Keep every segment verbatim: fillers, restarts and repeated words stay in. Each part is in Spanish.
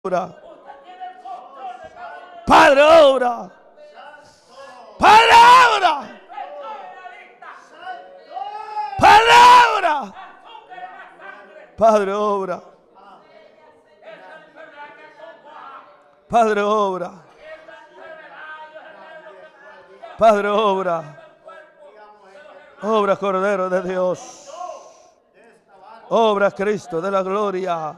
obra. Padre, obra. Padre, obra. Padre, obra. Padre, obra. Padre, obra. Padre, obra. Obra, Cordero de Dios. Obra, Cristo de la gloria.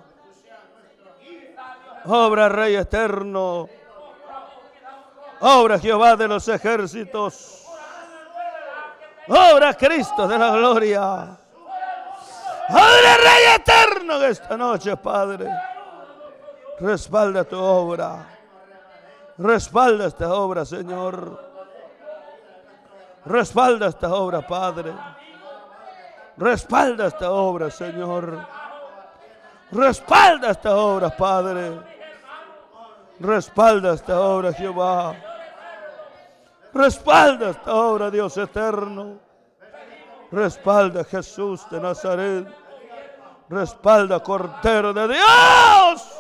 Obra, Rey eterno. Obra, Jehová de los ejércitos. Obra, Cristo de la gloria. Obra, Rey eterno, que esta noche, Padre, respalda tu obra. Respalda esta obra, Señor. Respalda esta obra, Padre. Respalda esta obra, Señor. Respalda esta obra, Padre. Respalda esta obra, Jehová. Respalda esta obra, Dios eterno. Respalda, Jesús de Nazaret. Respalda, Cordero de Dios.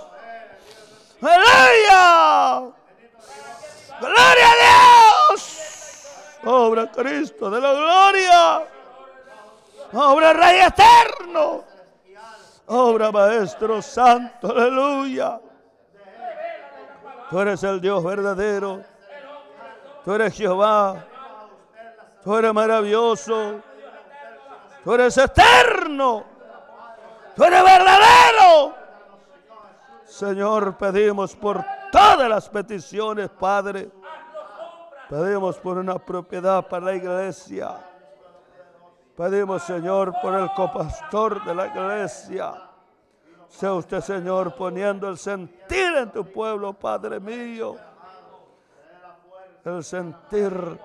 ¡Aleluya! ¡Gloria a Dios! Obra, Cristo de la gloria. Obra, Rey eterno. Obra, Maestro Santo. Aleluya. Tú eres el Dios verdadero. Tú eres Jehová. Tú eres maravilloso. Tú eres eterno. Tú eres verdadero. Señor, pedimos por todas las peticiones, Padre. Pedimos por una propiedad para la iglesia. Pedimos, Señor, por el copastor de la iglesia. Sea usted, Señor, poniendo el sentir en tu pueblo, Padre mío. El sentir.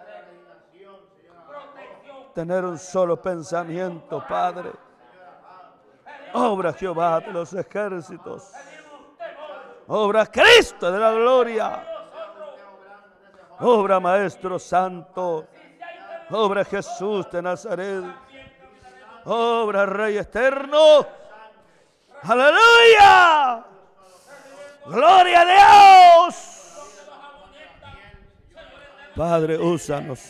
Tener un solo pensamiento, Padre. Obra, Jehová de los ejércitos. Obra, Cristo de la gloria. Obra, Maestro Santo. Obra, Jesús de Nazaret. Obra, Rey eterno. ¡Aleluya! ¡Gloria a Dios! Padre, úsanos.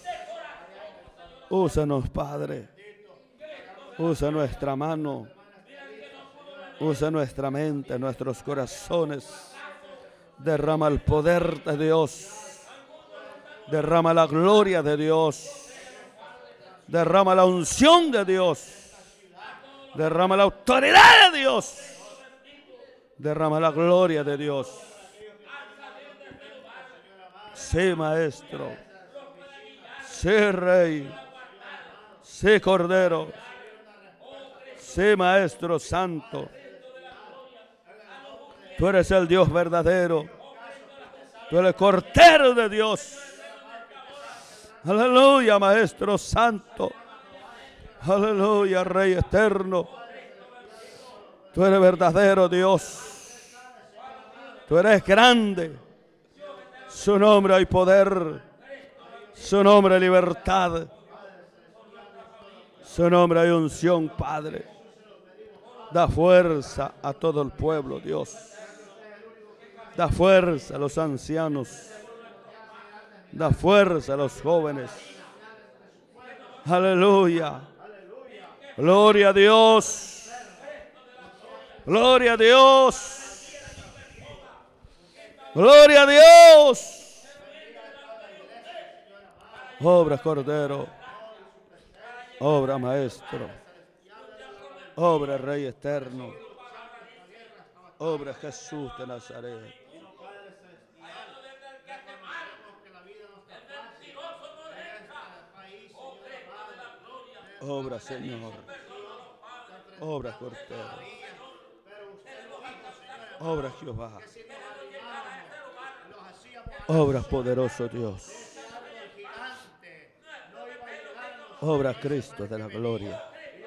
Úsanos, Padre. Usa nuestra mano. Usa nuestra mente, nuestros corazones. Derrama el poder de Dios. Derrama la gloria de Dios. Derrama la unción de Dios. Derrama la autoridad de Dios. Derrama la gloria de Dios. Sí, Maestro. Sí, Rey. Sí, Cordero. Sí, Maestro Santo. Tú eres el Dios verdadero. Tú eres el Cordero de Dios. Aleluya, Maestro Santo. Aleluya, Rey eterno. Tú eres verdadero Dios. Tú eres grande. Su nombre hay poder. Su nombre hay libertad. Su nombre hay unción, Padre. Da fuerza a todo el pueblo, Dios. Da fuerza a los ancianos. Da fuerza a los jóvenes. Aleluya. Gloria a Dios. Gloria a Dios. Gloria a Dios. Obra, Cordero. Obra, Maestro. Obra, Rey eterno. Obra, Jesús de Nazaret. Obra, Señor. Obra, Cordero. Obra, Jehová. Obra, poderoso Dios. Obra, Cristo de la gloria.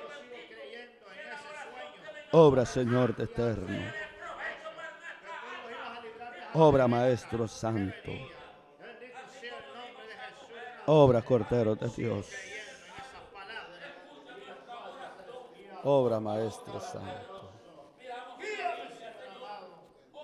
Obra, Señor de eterno. Obra, Maestro Santo. Obra, Cordero de Dios. Obra, Maestro Santo.